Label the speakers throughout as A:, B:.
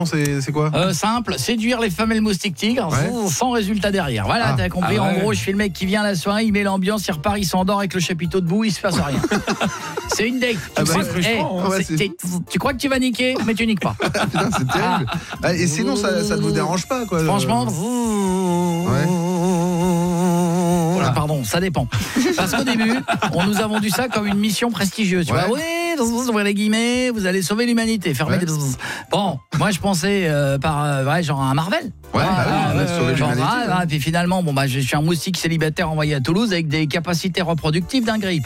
A: C'est quoi?
B: Simple, séduire les femelles moustiques tigres,
A: Ouais.
B: sans résultat derrière. Voilà, t'as compris. En gros, je suis le mec qui vient la soirée, il met l'ambiance, il repart, il s'endort avec le chapiteau debout, il se passe rien. C'est une date.
A: Ah bah,
B: Tu
A: c'est
B: sais,
A: frustrant, hein.
B: tu crois que tu vas niquer, mais tu niques pas.
A: Putain, c'est terrible. Ah, et sinon, ça ne vous dérange pas, quoi?
B: Franchement,
A: Ouais.
B: voilà, pardon, ça dépend. Parce qu'au début, on nous a vendu ça comme une mission prestigieuse. Tu vois, oui, ouvrez les guillemets, vous allez sauver l'humanité. Fermez les... Bon, moi je pensais genre un Marvel.
A: Ouais, sauver l'humanité.
B: Puis finalement, je suis un moustique célibataire envoyé à Toulouse avec des capacités reproductives d'un grippe.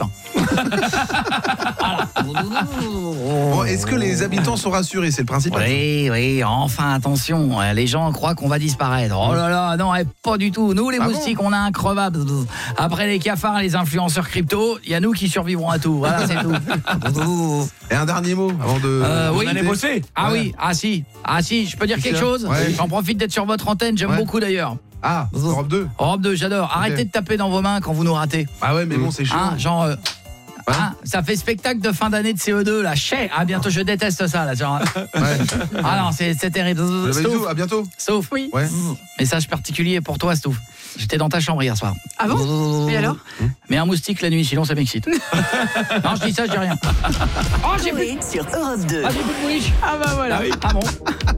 A: Bon, est-ce que les habitants sont rassurés? C'est le principal.
B: Oui, enfin attention, les gens croient qu'on va disparaître. Oh là là, non, pas du tout. Nous les moustiques, on a un crevable. Après les cafards et les influenceurs crypto, il y a nous qui survivrons à tout. Voilà, c'est tout.
A: Et un dernier mot avant de...
B: oui,
C: allez bosser.
B: Ah oui, si, je peux dire quelque chose.
A: Ouais.
B: J'en profite d'être sur votre antenne, j'aime beaucoup d'ailleurs.
A: Ah, Europe 2.
B: Europe 2, j'adore. Arrêtez de taper dans vos mains quand vous nous ratez.
A: Ah ouais, mais bon, c'est chaud.
B: Ça fait spectacle de fin d'année de CO2 là. Bientôt, je déteste ça là. Genre. Ah non, c'est terrible.
A: À bientôt.
B: Sauf, oui.
A: Ouais.
B: Message particulier pour toi, Stouff. J'étais dans ta chambre hier soir.
D: Ah bon? Et alors?
B: Mais un moustique la nuit, sinon ça m'excite. Non, je dis ça, je dis rien.
E: Sur Europe 2.
B: Ah, j'ai plus de mouliche.
D: Ah bah voilà.
B: Ah bon?